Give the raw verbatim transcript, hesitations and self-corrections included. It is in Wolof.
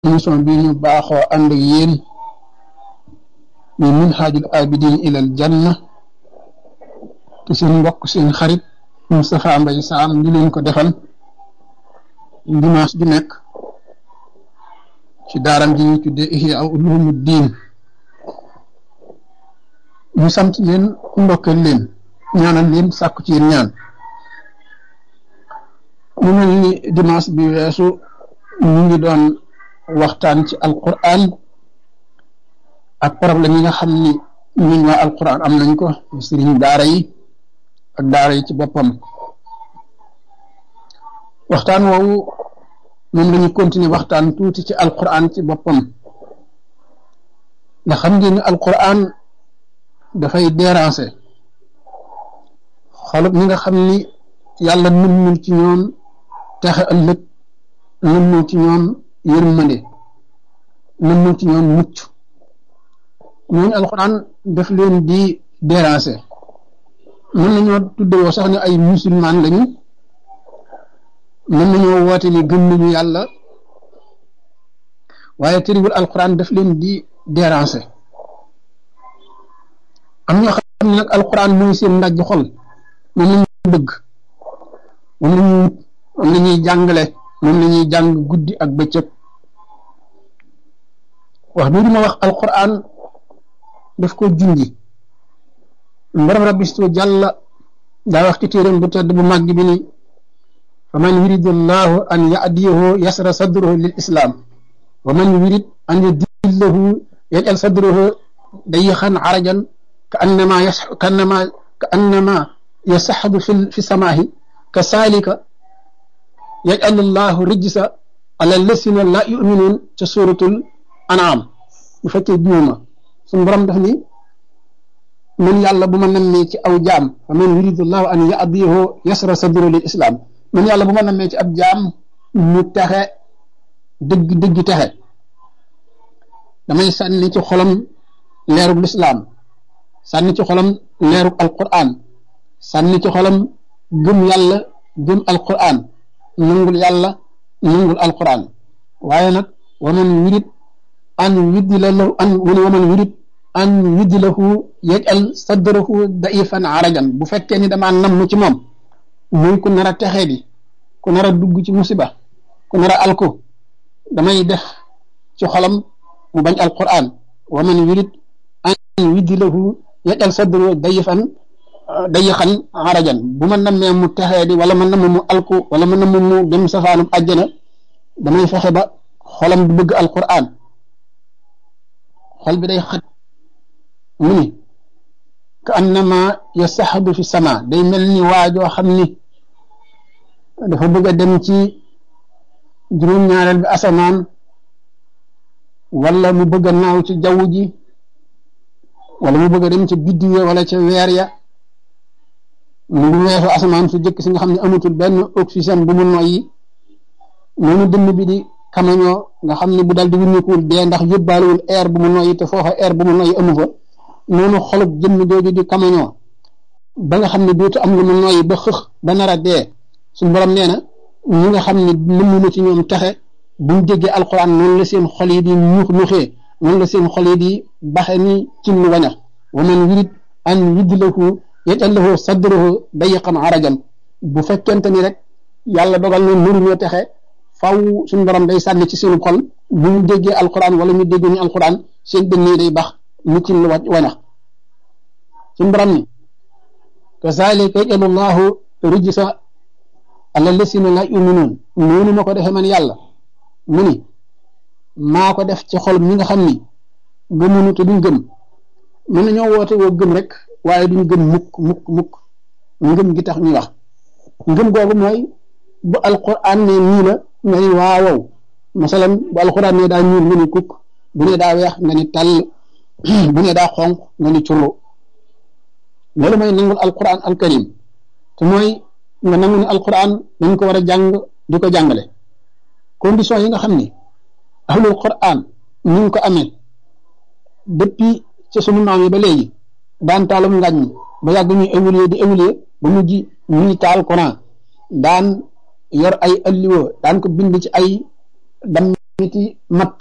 émission bi ñu baaxoo ànd ak yéen muy minhajul abidin ilal janna te seen mbokk seen xarit Moustapha Mbaye Sam di leen ko defal dimanche ju nekk ci daaram ji ñu tuddee Ihya Ulumuddin ñu sant leen ndokkeel leen ñaanal leen sàkku ci yéen ñaan mu mel ni dimanche bi weesu ñu ngi doon waxtaan ci alquran ak problème yi nga xam ni ñun waa alquran am nañ ko sëriñ daara yi ak daara yi ci boppam waxtaan woowu moom la ñu continuer waxtaan tuuti ci alquran ci boppam nga xam ngeen ni alquran dafay déranger xolub ñi nga xam ni yàlla nëmmul ci ñoom texe ëllëg nëmmul ci ñoom yërmande nëmmul ci ñoom mucc ñooñu alquran daf leen di déranger mën nañoo tuddewoo sax ne ay musulman lañu mën nañoo woote ni gëm nañu yàlla waaye tëriwul alquran daf leen di déranger am ñoo xam ne nag alquran mooy seen ndajj xol moom la ñuy bëgg moom la ñuy moom la ñuy jàngale moom la ñuy jàng guddi ak bëccëg wax dëgg ma wax alquran daf ko junji mbaram rabbi stu jàlla daa wax ci téeram bu tedd bu màgg bi ni fa man yuridullahu an yahdiyahu yasra sadruhu lil islam wa man yurid an yudillahu yaj'al sadruhu dayixan arajan ka annama yas ka annama ka annama yasaxadu fi fi samaahi ka saalika yaj'alullahu rijsa ala lasina la yuminuun ca suratul an'am bu fekkee juuma suñu borom daf ni man yàlla bu ma nammee ci aw jaam fa man yuridullahu an yahdiyahu yasra sadruhu lil islam man yàlla bu ma nammee ci ab jaam mu texe dëgg dëgg texe damay sànni ci xolam leerug lislaam sànni ci xolam leerug alquran sànni ci xolam gëm yàlla gëm alquran nangul yàlla nangul alquran waaye nag wa man yurid an yudila lahu an wa man yurid an yudilahu yaj'al sadrahu da'ifan arajan bu fekkee ni damaa namm ci moom muy ku nar a texee di ku nar a dugg ci musiba ku nar a alko damay def ci xolam mu bañ alquran wa man yurid an yudilahu yaj'al sadrahu da'ifan dayixan arajan bu ma nammee mu texee di wala ma namm mu alko wala ma namm mu dem safaanub àjjana damay fexe ba xolam du bëgg alquran xol bi day xat mu ni ka annama yasaxadu fi sama day mel ni waajoo xam ni dafa bëgg a dem ci juróom-ñaareel bi asamaan wala mu bëgg a naaw ci jaww ji wala mu bëgg a dem ci biddiw ya wala ca weer ya mu ngi weesu asamaan su jëkk si nga xam ne amatul benn oxygène bu mu noyyi noonu dënn bi di kamañoo nga xam ne bu dal di wuññikuwul dee ndax yóbbaalewul air bu mu noyyi te foofa air bu mu noyyi amu fa noonu xolub jëmm jooju di kamañoo ba nga xam ne dootu am lu mu noyyi ba xëx ba nar a dee suñu borom nee na ñi nga xam ne nëmm na ci ñoom texe buñ déggee alquran noonu la seen xol yi di ñux ñuxee noonu la seen xol yi di baxe ni cin lu wañax wa man yurid an yudlahu yaj'al lahu sadrahu dayiqan arajan bu fekkente ni rek yàlla dogal na mënuñoo texe faw suñu borom day sànni ci seen xol bu ñu déggee alquran wala ñu déggee ñu alquran seen dënn yi day bax ni cin lu wañax suñu borom ni kazalika yaj'alu llahu rijsa ala lasina la yuminuun noonu ma ko defee man yàlla mu ni maa ko def ci xol ñi nga xam ni gëmunu te duñ gëm mën nañoo woote woo gëm rek waaye duñ gëm mukk mukk mukk ngëm gi tax ñuy wax ngëm googu mooy bu alquran ne nii la nga ni waawow masalan bu alquran ne daa ñuul nga ni kukk bu ne daa weex nga ni tàll bu ne daa xonq nga ni curlu loolu mooy nangul alquran alkarim te mooy nga nangu ne alquran dañ ko war a jàng di ko jàngale condition yi nga xam ni ahlul quran ñu ngi ko amee depuis ci sunu maam yi ba léegi daan taalum ngàññ ba yàgg ñuy évoluer di évoluer ba mujj ñuy taal Quran daan yor ay alliwo daan ko bind ci ay dam nit yi mat